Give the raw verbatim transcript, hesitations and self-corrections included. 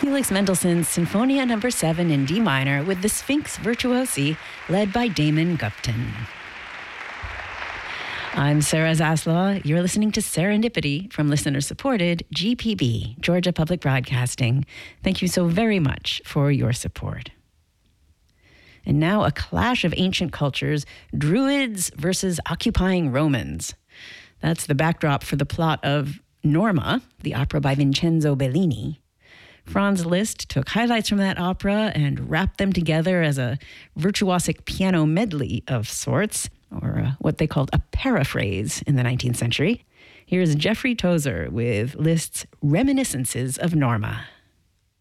Felix Mendelssohn's Sinfonia Number seven in D minor with the Sphinx Virtuosi led by Damon Gupton. I'm Sarah Zaslaw. You're listening to Serendipity from listener-supported G P B, Georgia Public Broadcasting. Thank you so very much for your support. And now a clash of ancient cultures, Druids versus occupying Romans. That's the backdrop for the plot of Norma, the opera by Vincenzo Bellini. Franz Liszt took highlights from that opera and wrapped them together as a virtuosic piano medley of sorts, or uh, what they called a paraphrase in the nineteenth century. Here's Jeffrey Tozer with Liszt's Reminiscences of Norma.